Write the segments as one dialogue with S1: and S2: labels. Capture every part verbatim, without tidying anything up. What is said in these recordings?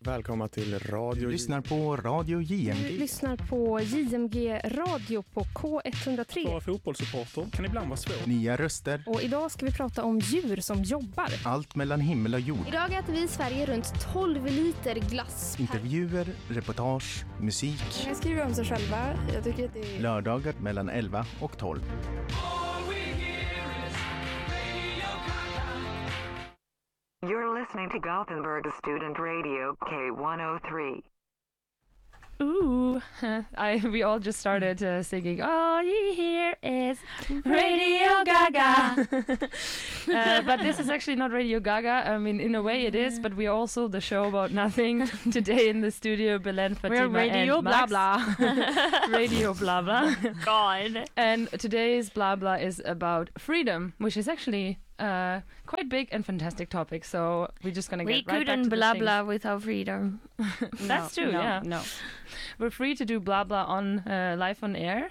S1: Välkomna till Radio...
S2: Du lyssnar på Radio J M G.
S3: Du lyssnar på J M G Radio på K ett noll tre.
S1: Vara fotbollssupporter kan ibland vara svårt.
S2: Nya röster.
S3: Och idag ska vi prata om djur som jobbar.
S2: Allt mellan himmel och jord.
S3: Idag äter vi i Sverige runt tolv liter glass.
S2: Intervjuer, reportage, musik.
S4: Jag skriver om sig själva. Jag tycker att det är...
S2: Lördagar mellan elva och tolv.
S5: You're listening to Gothenburg Student Radio K one oh three.
S6: Ooh, I we all just started uh, singing. All you hear is Radio Gaga. uh, but this is actually not Radio Gaga. I mean, in a way it is, but we are also the show about nothing. Today in the studio, Belen, Fatima,
S7: We're Radio
S6: and
S7: Blah
S6: Max.
S7: Blah.
S6: Radio Blah Blah.
S7: God.
S6: And today's Blah Blah is about freedom, which is actually uh, quite big and fantastic topic. So we're just gonna
S7: We
S6: get right back to
S7: couldn't
S6: the
S7: blah
S6: things.
S7: blah without freedom.
S6: That's
S7: No,
S6: true.
S7: no,
S6: Yeah.
S7: No.
S6: We're free to do blah blah on uh, live on air.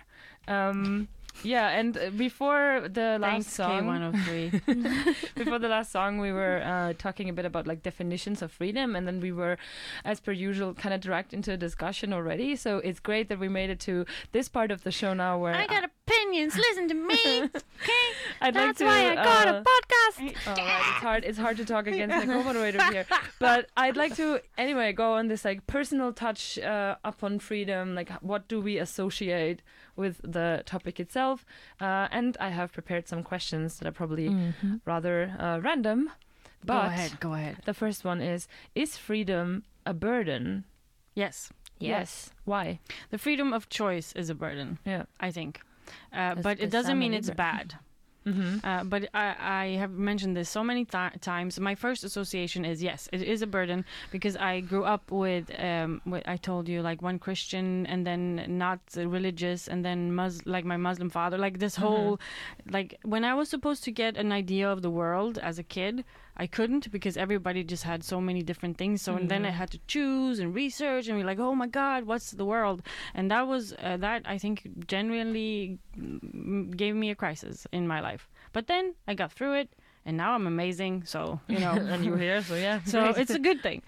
S6: Um, yeah, and uh, before the last
S7: Thanks,
S6: song,
S7: K one oh three.
S6: before the last song, we were uh, talking a bit about like definitions of freedom, and then we were, as per usual, kind of direct into a discussion already. So it's great that we made it to this part of the show now, where
S7: I got opinions. Listen to me. Okay.
S6: I'd like
S7: That's
S6: to.
S7: why I got
S6: uh,
S7: a podcast.
S6: Oh, it's hard. It's hard to talk against my co-moderator here. But I'd like to anyway go on this like personal touch uh, upon freedom. Like, what do we associate with the topic itself? Uh, and I have prepared some questions that are probably
S7: Mm-hmm.
S6: rather uh, random. But
S7: Go ahead. Go ahead.
S6: the first one is: Is freedom a burden?
S7: Yes.
S6: Yes. Why?
S7: The freedom of choice is a burden.
S6: Yeah.
S7: I think, uh,
S6: As-
S7: but it
S6: as
S7: doesn't mean
S6: Sammy
S7: it's
S6: Lieber.
S7: bad.
S6: Mm-hmm.
S7: Uh, but I, I have mentioned this so many th- times. My first association is yes, it is a burden because I grew up with, um, with I told you, like one Christian and then not religious and then Mus- like my Muslim father, like this whole, like when I was supposed to get an idea of the world as a kid, I couldn't because everybody just had so many different things. So and then I
S6: Mhm.
S7: had to choose and research and be like, oh my God, what's the world? And that was uh, that I think genuinely mm, gave me a crisis in my life. But then I got through it, and now I'm amazing. So you know,
S6: and you're here, so yeah.
S7: so
S6: great.
S7: it's a good thing.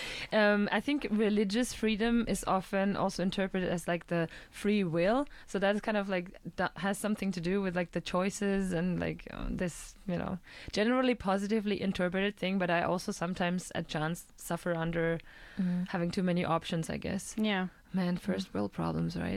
S6: Um, I think religious freedom is often also interpreted as like the free will. So that's kind of like that has something to do with like the choices and like uh, this, you know, generally positively interpreted thing. But I also sometimes at chance suffer under
S7: Mm-hmm.
S6: having too many options, I guess.
S7: Yeah.
S6: Man, first world problems, right?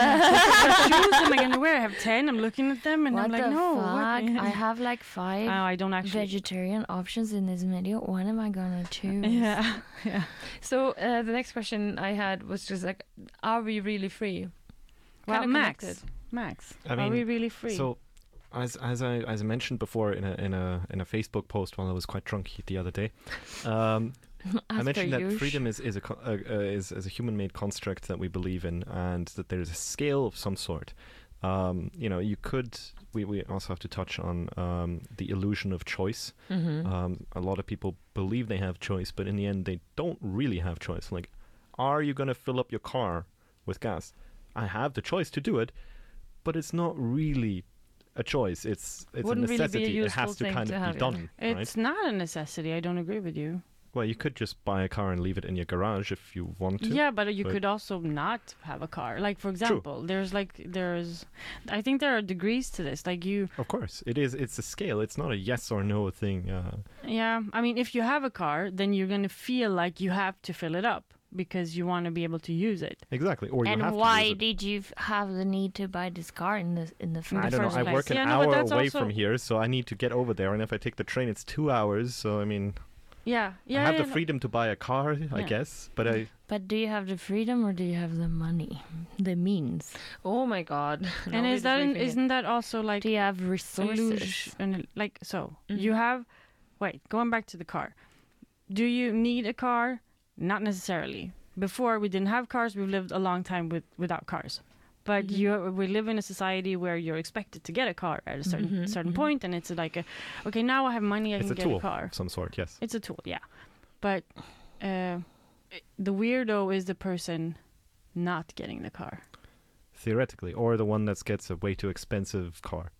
S7: What shoes am I gonna wear? I have ten. I'm looking at them and
S8: What
S7: I'm like,
S8: the
S7: no.
S8: fuck?
S7: What?
S8: I have like five
S7: Oh, I don't actually.
S8: vegetarian options in this video. What am I gonna choose?
S7: Yeah. Yeah.
S6: So uh, the next question I had was just like, are we really free?
S7: Well,
S6: Kinda
S7: Max.
S6: connected.
S7: Max.
S1: I
S7: Are
S1: mean,
S7: we really free?
S1: So, as as I as I mentioned before in a in a in a Facebook post while I was quite drunk the other day, um, I mentioned that
S8: usual.
S1: freedom is is a co- uh, uh, is is a human-made construct that we believe in, and that there's a scale of some sort. Um, you know, you could. We, we also have to touch on um, the illusion of choice.
S6: Mm-hmm.
S1: Um, a lot of people believe they have choice, but in the end, they don't really have choice. Like, are you going to fill up your car with gas? I have the choice to do it, but it's not really a choice. It's it's
S6: Wouldn't
S1: a
S6: really be a
S1: necessity. It
S6: useful
S1: has to
S6: thing
S1: kind
S6: to
S1: of
S6: have,
S1: be
S6: yeah.
S1: done,
S7: it's
S1: right?
S7: not a necessity. I don't agree with you.
S1: Well, you could just buy a car and leave it in your garage if you want to.
S7: Yeah, but you
S1: but-
S7: could also not have a car. Like for example, there's like there's, I think there are degrees to this. Like you,
S1: Of course, it is. It's a scale. It's not a yes or no thing. Uh,
S7: yeah. I mean, if you have a car, then you're gonna feel like you have to fill it up because you want to be able to use it.
S1: exactly. Or you
S8: And
S1: have to
S8: why
S1: use it.
S8: did you f- have the need to buy this car in the in the first
S1: I don't know.
S7: first
S1: I
S7: place.
S1: work an
S7: Yeah, no, but
S1: hour
S7: that's
S1: away
S7: also-
S1: from here, so I need to get over there. And if I take the train, it's two hours. So I mean,
S7: Yeah, yeah.
S1: I have
S7: yeah,
S1: the
S7: no.
S1: freedom to buy a car, I
S7: Yeah.
S1: guess. But I
S8: But do you have the freedom or do you have the money, the means?
S6: Oh my God!
S7: And
S6: Now
S7: is
S6: we're
S7: that
S6: briefing it.
S7: isn't that also like
S8: Do you have resources?
S7: illusion? Like so,
S6: Mhm.
S7: you have. Wait, going back to the car. Do you need a car? Not necessarily. Before we didn't have cars, we've lived a long time with without cars. But
S6: Mhm.
S7: you, we live in a society where you're expected to get a car at a certain
S6: Mhm,
S7: certain
S6: mhm.
S7: point, and it's like a, okay, now I have money, I
S1: it's
S7: can
S1: a
S7: get
S1: tool
S7: a car.
S1: of some sort. Yes.
S7: It's a tool, yeah. But uh, the weirdo is the person not getting the car.
S1: Theoretically, or the one that gets a way too expensive car.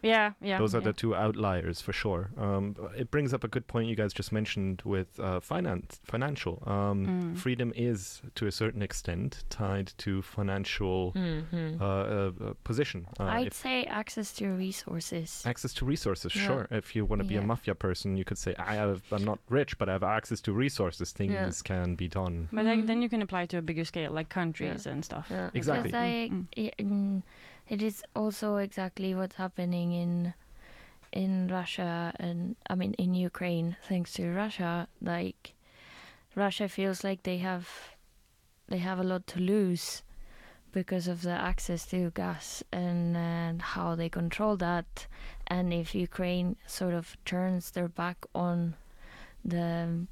S7: Yeah, yeah.
S1: Those are
S7: yeah.
S1: the two outliers for sure. Um, it brings up a good point you guys just mentioned with uh, finance, financial. Um,
S7: Mm.
S1: Freedom is, to a certain extent, tied to financial
S8: Mhm.
S1: uh, uh, uh, position. Uh,
S8: I'd
S1: if
S8: say access to resources.
S1: access to resources,
S8: Yeah.
S1: sure. If you want to be a
S8: Yeah.
S1: mafia person, you could say, I have, I'm not rich, but I have access to resources. Things
S8: Yeah.
S1: can be done.
S7: But like,
S8: Mhm.
S7: then you can apply to a bigger scale, like countries and stuff.
S8: Yeah.
S1: Exactly.
S8: Because I,
S7: Mm.
S8: i- mm, it is also exactly what's happening in in Russia and I mean in Ukraine. Thanks to Russia, like Russia feels like they have they have a lot to lose because of the access to gas and, and how they control that. And if Ukraine sort of turns their back on the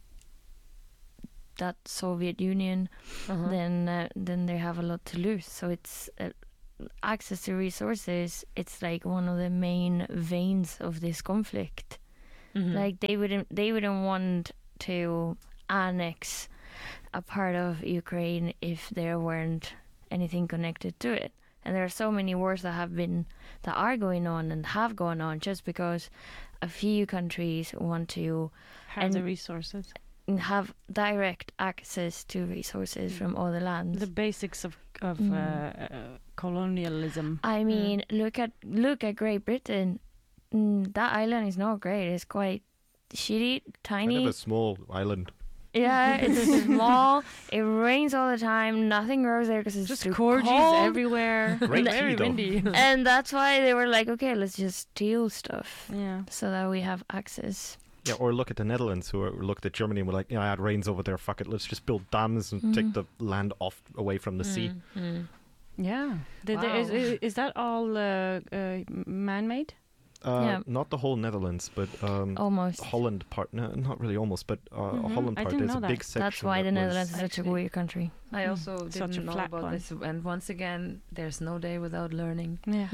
S8: that Soviet Union,
S6: Uh-huh.
S8: then uh, then they have a lot to lose. So it's uh, access to resources. It's like one of the main veins of this conflict.
S6: Mhm.
S8: Like they wouldn't they wouldn't want to annex a part of Ukraine if there weren't anything connected to it. And there are so many wars that have been that are going on and have gone on just because a few countries want to
S7: Have
S8: And-
S7: the resources.
S8: have direct access to resources from other lands.
S7: The basics of of
S8: Mm.
S7: uh, uh, colonialism.
S8: I mean, look at look at Great Britain. Mm, that island is not great. It's quite shitty,
S1: Kind
S8: tiny.
S1: of a small island.
S8: Yeah, it's small. It rains all the time. Nothing grows there because it's
S7: Just
S8: too
S7: corgis
S8: cold.
S7: everywhere.
S1: Great
S6: Very
S1: tea, though.
S6: windy.
S8: And that's why they were like, okay, let's just steal stuff
S7: Yeah.
S8: so that we have access.
S1: Yeah, or look at the Netherlands, who are, looked at Germany and were like, yeah, it rains over there, fuck it, let's just build dams and take
S8: Mhm.
S1: the land off away from the sea.
S8: Mm.
S7: Yeah. Did there- is,
S6: Wow.
S7: is, is that all uh, uh, man-made?
S1: Uh,
S8: Yeah.
S1: Not the whole Netherlands, but um,
S8: Almost.
S1: Holland part, no, not really almost, but uh,
S7: Mhm.
S1: Holland
S7: I
S1: part,
S7: didn't
S1: there's a
S7: know
S1: big
S7: that.
S1: section.
S8: That's why
S1: that
S8: the
S1: was-
S8: Netherlands is such a
S6: Actually-
S8: weird country.
S6: I also
S7: Such a
S6: didn't know
S7: flat
S6: about
S7: one.
S6: this, and once again, there's no day without learning.
S7: Yeah.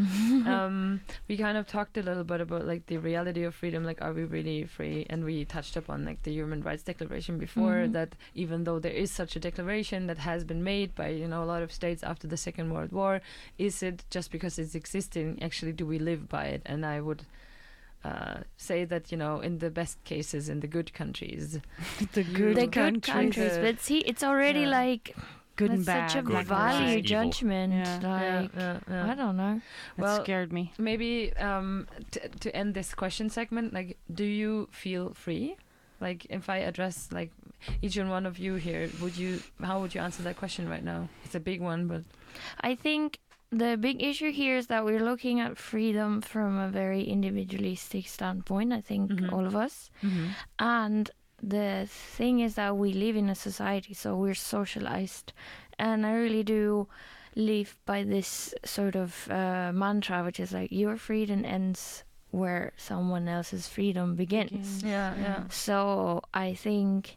S6: um, we kind of talked a little bit about like the reality of freedom. Like, are we really free? And we touched upon like the Human Rights Declaration before.
S8: Mhm.
S6: That even though there is such a declaration that has been made by you know a lot of states after the Second World War, is it just because it's existing? Actually, do we live by it? And I would. Uh, say that you know in the best cases in the good countries
S7: The good
S8: The good
S7: countries.
S8: countries,
S6: Uh,
S8: but see, it's already
S6: yeah.
S8: like
S7: Good and
S8: that's
S7: bad.
S8: such a
S1: Good versus
S8: value
S1: evil.
S8: judgment.
S7: Yeah.
S8: Like
S6: yeah, yeah.
S8: I don't know.
S7: That
S6: Well,
S7: scared me.
S6: Maybe um, t- to end this question segment, like, do you feel free? Like, if I address like each and one of you here, would you? How would you answer that question right now? It's a big one, but
S8: I think the big issue here is that we're looking at freedom from a very individualistic standpoint. I think
S6: Mhm.
S8: all of us. And the thing is that we live in a society, so we're socialized. And I really do live by this sort of uh, mantra, which is like your freedom ends where someone else's freedom begins.
S7: Begins.
S6: yeah, yeah.
S8: So I think,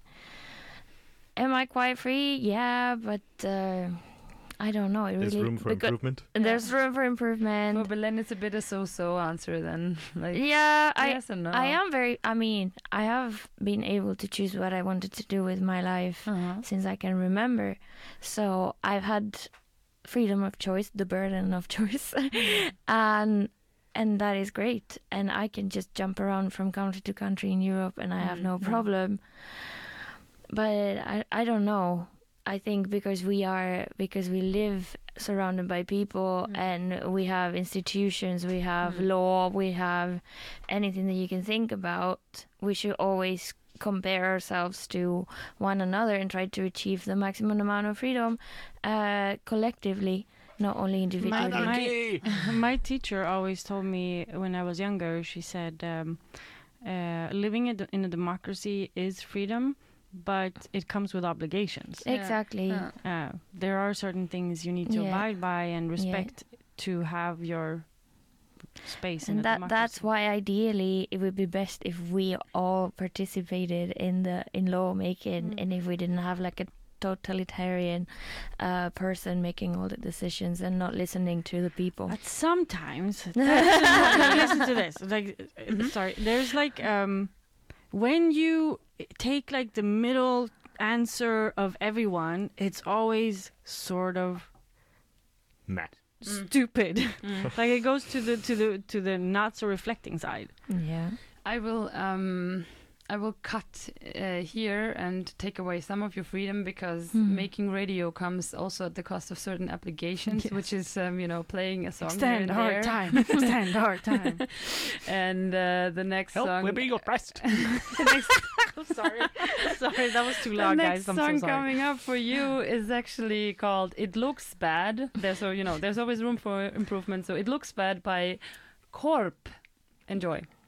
S8: am I quite free? Yeah, but uh, I don't know. It
S1: There's
S8: really
S1: room for
S8: because-
S1: improvement.
S8: There's room for improvement.
S6: Well, but then it's a bit of so-so answer then. Like,
S8: Yeah, I
S6: yes and no.
S8: I am very. I mean, I have been able to choose what I wanted to do with my life
S6: Uh-huh.
S8: since I can remember. So I've had freedom of choice, the burden of choice, and and that is great. And I can just jump around from country to country in Europe, and I have no
S6: Mhm.
S8: problem. But I I don't know. I think because we are because we live surrounded by people
S6: Mm.
S8: and we have institutions, we have
S6: Mm.
S8: law, we have anything that you can think about, we should always compare ourselves to one another and try to achieve the maximum amount of freedom uh, collectively, not only individually.
S7: My, my teacher always told me when I was younger, she said, um, uh, living in a- in a democracy is freedom, but it comes with obligations.
S6: Yeah.
S8: Exactly.
S6: Yeah.
S7: Uh, there are certain things you need to
S8: Yeah.
S7: abide by and respect to have your space in
S8: And
S7: a
S8: that
S7: democracy.
S8: that's why ideally it would be best if we all participated in the in lawmaking
S6: Mm.
S8: and if we didn't have like a totalitarian uh, person making all the decisions and not listening to the people.
S7: But sometimes, that's- listen to this. Like, uh, sorry, there's like um, when you take like the middle answer of everyone, it's always sort of
S1: Matt.
S7: stupid. Like it goes to the to the to the not so reflecting side.
S8: Yeah.
S6: I will um I will cut uh, here and take away some of your freedom because
S8: Hmm.
S6: making radio comes also at the cost of certain obligations,
S7: Yes.
S6: which is um, you know playing a song here
S7: Stand
S6: and
S7: hard
S6: there.
S7: time. Stand hard time.
S6: And uh, the next
S1: Help,
S6: song.
S1: we're being oppressed.
S6: the next,
S7: I'm sorry. Sorry, that was too
S6: the
S7: loud,
S6: next
S7: guys. I'm
S6: song
S7: so sorry.
S6: coming up for you is actually called "It Looks Bad." There's so you know there's always room for improvement. So "It Looks Bad" by Corp. Enjoy.